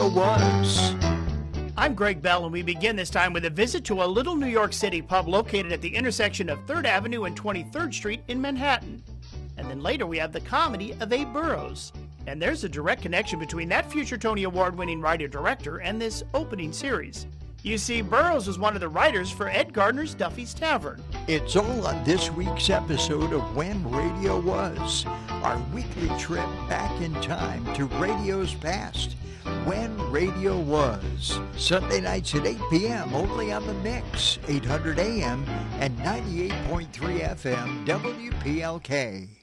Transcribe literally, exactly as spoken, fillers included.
Was. I'm Greg Bell, and we begin this time with a visit to a little New York City pub located at the intersection of third Avenue and twenty-third Street in Manhattan. And then later we have the comedy of Abe Burrows. And there's a direct connection between that future Tony Award-winning writer-director and this opening series. You see, Burrows was one of the writers for Ed Gardner's Duffy's Tavern. It's all on this week's episode of When Radio Was, our weekly trip back in time to radio's past. When Radio Was, Sunday nights at eight p.m. only on The Mix, eight hundred A M and ninety-eight point three F M W P L K.